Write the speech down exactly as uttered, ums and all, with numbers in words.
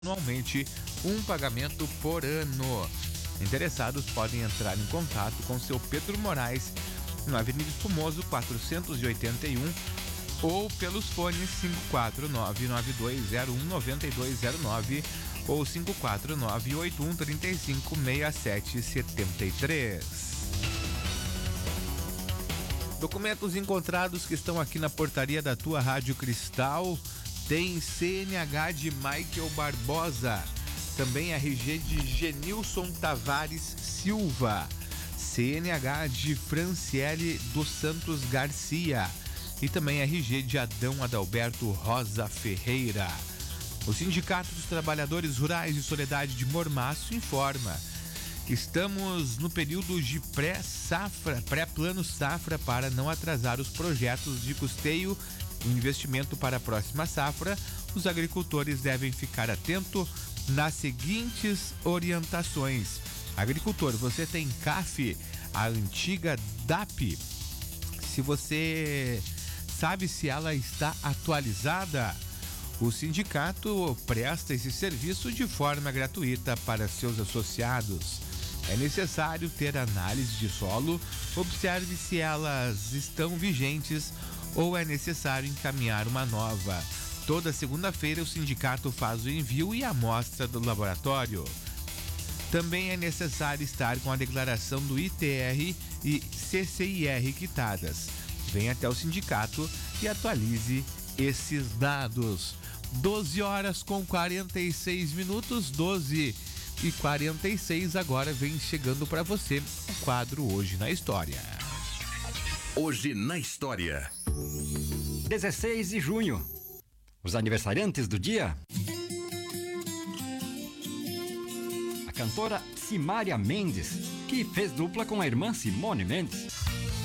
anualmente um pagamento por ano. Interessados podem entrar em contato com seu Pedro Moraes na Avenida Espumoso quatrocentos e oitenta e um ou pelos fones cinco quatro nove, nove dois zero um, nove dois zero nove ou cinco quatro nove, oito um três cinco, seis sete sete três. Documentos encontrados que estão aqui na portaria da tua Rádio Cristal. Tem C N H de Michael Barbosa, também R G de Genilson Tavares Silva, C N H de Franciele dos Santos Garcia e também R G de Adão Adalberto Rosa Ferreira. O Sindicato dos Trabalhadores Rurais de Soledade de Mormaço informa que estamos no período de pré-safra, pré-plano safra para não atrasar os projetos de custeio e investimento para a próxima safra. Os agricultores devem ficar atentos nas seguintes orientações. Agricultor, você tem C A F, a antiga D A P. Se você sabe se ela está atualizada, o sindicato presta esse serviço de forma gratuita para seus associados. É necessário ter análise de solo, observe se elas estão vigentes ou é necessário encaminhar uma nova. Toda segunda-feira o sindicato faz o envio e a amostra do laboratório. Também é necessário estar com a declaração do I T R e C C I R quitadas. Venha até o sindicato e atualize esses dados. doze horas com quarenta e seis minutos, doze e quarenta e seis, agora vem chegando para você o quadro Hoje na História. Hoje na História. dezesseis de junho. Os aniversariantes do dia: a cantora Simária Mendes, que fez dupla com a irmã Simone Mendes.